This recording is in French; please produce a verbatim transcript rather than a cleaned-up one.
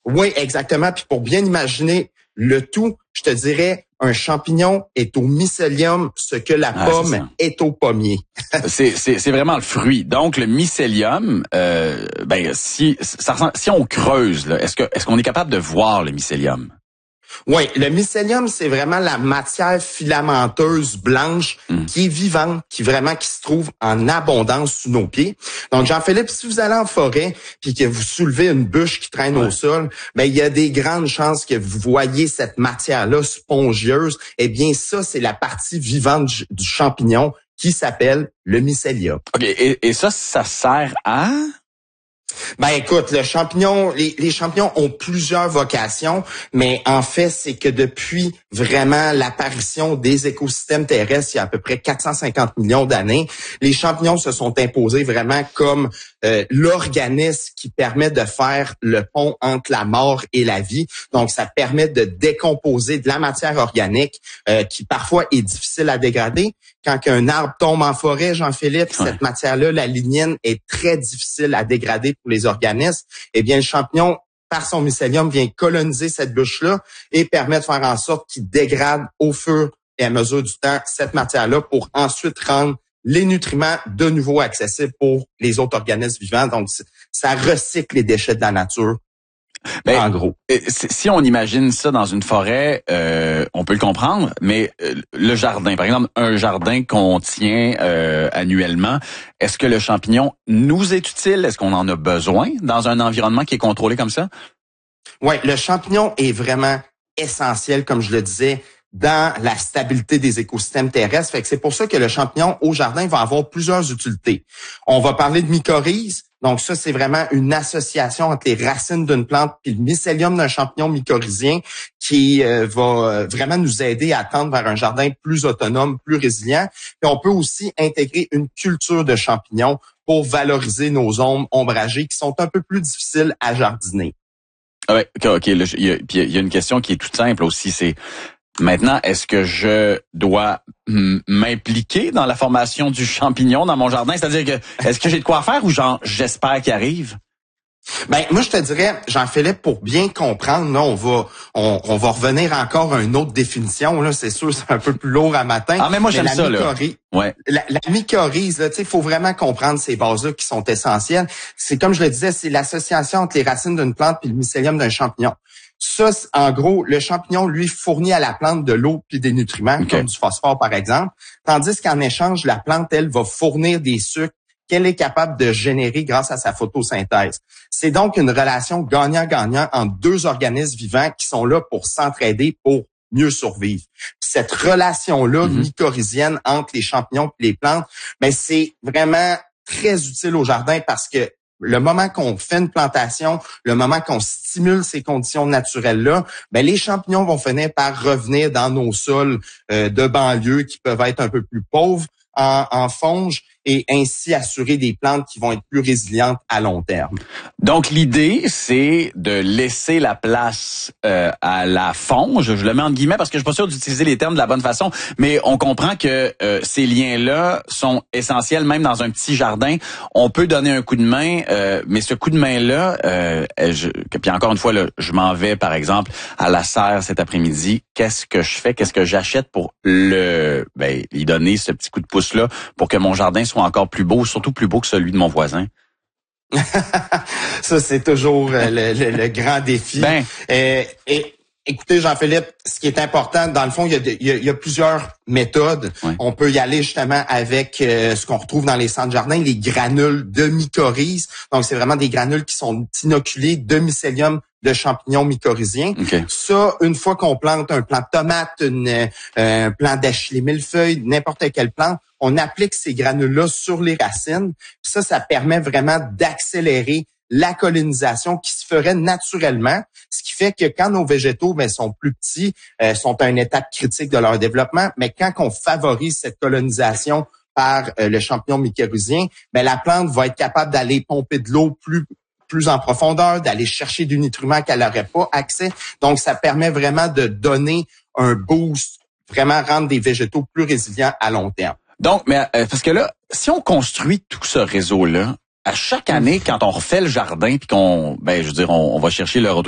Oui, exactement. Puis pour bien imaginer le tout, je te dirais, un champignon est au mycélium ce que la Ah, pomme c'est est au pommier. c'est, c'est, c'est vraiment le fruit. Donc, le mycélium, euh, ben, si, ça ressemble, si on creuse, là, est-ce que, est-ce qu'on est capable de voir le mycélium? Oui, le mycélium, c'est vraiment la matière filamenteuse blanche Mm. qui est vivante, qui vraiment qui se trouve en abondance sous nos pieds. Donc, Jean-Philippe, si vous allez en forêt puis que vous soulevez une bûche qui traîne Ouais. au sol, ben il y a des grandes chances que vous voyez cette matière-là spongieuse. Eh bien, ça, c'est la partie vivante du, du champignon qui s'appelle le mycélium. OK. Et, et ça, ça sert à? Ben écoute, le champignon, les, les champignons ont plusieurs vocations, mais en fait, c'est que depuis vraiment l'apparition des écosystèmes terrestres, il y a à peu près quatre cent cinquante millions d'années, les champignons se sont imposés vraiment comme euh, l'organisme qui permet de faire le pont entre la mort et la vie. Donc, ça permet de décomposer de la matière organique euh, qui parfois est difficile à dégrader. Quand un arbre tombe en forêt, Jean-Philippe, Ouais. cette matière-là, la lignine, est très difficile à dégrader pour les organismes. Eh bien, le champignon, par son mycélium, vient coloniser cette bûche-là et permet de faire en sorte qu'il dégrade au fur et à mesure du temps cette matière-là pour ensuite rendre les nutriments de nouveau accessibles pour les autres organismes vivants. Donc, ça recycle les déchets de la nature. Ben, en gros. Si on imagine ça dans une forêt, euh, on peut le comprendre, mais euh, le jardin, par exemple, un jardin qu'on tient euh, annuellement, est-ce que le champignon nous est utile? Est-ce qu'on en a besoin dans un environnement qui est contrôlé comme ça? Oui, le champignon est vraiment essentiel, comme je le disais, dans la stabilité des écosystèmes terrestres. Fait que c'est pour ça que le champignon au jardin va avoir plusieurs utilités. On va parler de mycorhize. Donc ça, c'est vraiment une association entre les racines d'une plante et le mycélium d'un champignon mycorhizien qui euh, va vraiment nous aider à tendre vers un jardin plus autonome, plus résilient. Puis on peut aussi intégrer une culture de champignons pour valoriser nos zones ombragées qui sont un peu plus difficiles à jardiner. Ah ouais, ok, ok. Là, il y a, puis il y a une question qui est toute simple aussi, c'est maintenant, est-ce que je dois m'impliquer dans la formation du champignon dans mon jardin? C'est-à-dire que, est-ce que j'ai de quoi faire ou genre, j'espère qu'il arrive? Ben moi je te dirais, Jean-Philippe, pour bien comprendre, là, on va on, on va revenir encore à une autre définition. Là, c'est sûr, c'est un peu plus lourd à matin. Ah mais moi j'aime mais la ça mycorhize, là. Ouais. La, la mycorhize, là, tu sais, faut vraiment comprendre ces bases-là qui sont essentielles. C'est comme je le disais, c'est l'association entre les racines d'une plante et le mycélium d'un champignon. Ça, en gros, le champignon, lui, fournit à la plante de l'eau puis des nutriments, Okay. comme du phosphore, par exemple. Tandis qu'en échange, la plante, elle, va fournir des sucres qu'elle est capable de générer grâce à sa photosynthèse. C'est donc une relation gagnant-gagnant entre deux organismes vivants qui sont là pour s'entraider, pour mieux survivre. Cette relation-là, Mm-hmm. mycorhizienne entre les champignons et les plantes, ben c'est vraiment très utile au jardin parce que le moment qu'on fait une plantation, le moment qu'on stimule ces conditions naturelles-là, ben les champignons vont finir par revenir dans nos sols euh, de banlieue qui peuvent être un peu plus pauvres en, en fonge et ainsi assurer des plantes qui vont être plus résilientes à long terme. Donc l'idée, c'est de laisser la place euh, à la fonge. Je le mets en guillemets parce que je suis pas sûr d'utiliser les termes de la bonne façon, mais on comprend que euh, ces liens-là sont essentiels même dans un petit jardin. On peut donner un coup de main, euh, mais ce coup de main-là, euh, je, puis encore une fois, là, je m'en vais par exemple à la serre cet après-midi. Qu'est-ce que je fais? Qu'est-ce que j'achète pour le, ben, lui donner ce petit coup de pouce-là pour que mon jardin soit encore plus beau, surtout plus beau que celui de mon voisin? Ça, c'est toujours le, le, le grand défi. Ben. Euh, et écoutez, Jean-Philippe, ce qui est important, dans le fond, il y a, de, il y a, il y a plusieurs méthodes. Ouais. On peut y aller justement avec euh, ce qu'on retrouve dans les centres jardins, les granules de mycorhize. Donc, c'est vraiment des granules qui sont inoculées de mycélium de champignons mycorhiziens. Okay. Ça, une fois qu'on plante un plant de tomate, une, euh, un plant d'achillée millefeuille, n'importe quelle plante, on applique ces granules-là sur les racines. Puis ça, ça permet vraiment d'accélérer la colonisation qui se ferait naturellement, ce qui fait que quand nos végétaux ben, sont plus petits, euh, sont à une étape critique de leur développement, mais quand on favorise cette colonisation par euh, le champignon mycorhizien, ben, la plante va être capable d'aller pomper de l'eau plus plus en profondeur, d'aller chercher du nutriment qu'elle n'aurait pas accès. Donc, ça permet vraiment de donner un boost, vraiment rendre des végétaux plus résilients à long terme. Donc, mais euh, parce que là, si on construit tout ce réseau-là, à chaque année, quand on refait le jardin, puis qu'on, ben, je veux dire, on, on va chercher le